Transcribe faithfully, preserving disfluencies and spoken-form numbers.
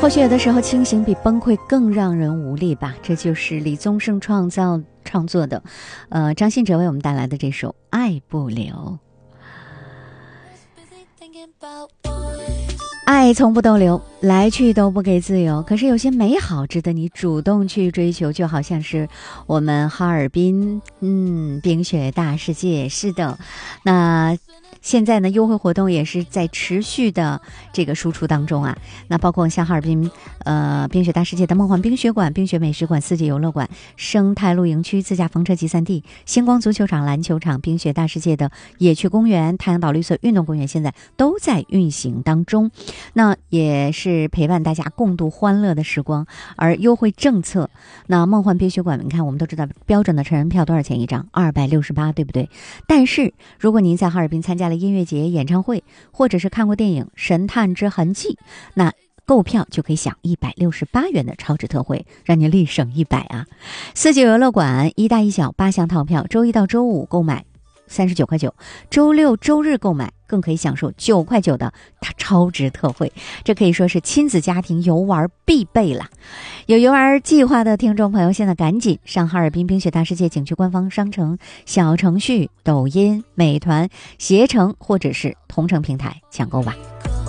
或许有的时候清醒比崩溃更让人无力吧，这就是李宗盛创造创作的呃，张信哲为我们带来的这首《爱不留》。爱从不逗留，来去都不给自由，可是有些美好值得你主动去追求，就好像是我们哈尔滨嗯，冰雪大世界。是的，那现在呢，优惠活动也是在持续的这个输出当中啊。那包括像哈尔滨呃冰雪大世界的梦幻冰雪馆、冰雪美食馆、四季游乐馆、生态露营区、自驾房车集散地、星光足球场、篮球场、冰雪大世界的野趣公园、太阳岛绿色运动公园，现在都在运行当中。那也是陪伴大家共度欢乐的时光。而优惠政策，那梦幻冰雪馆，你看我们都知道标准的成人票多少钱一张？二百六十八，对不对？但是如果您在哈尔滨参加了音乐节、演唱会，或者是看过电影《神探之痕迹》，那购票就可以享一百六十八元的超值特惠，让您立省一百啊！四季游乐馆一大一小八项套票，周一到周五购买三十九块九，周六周日购买更可以享受九块九的超值特惠，这可以说是亲子家庭游玩必备了。有游玩计划的听众朋友，现在赶紧上哈尔滨冰雪大世界景区官方商城、小程序、抖音、美团、携程或者是同城平台抢购吧。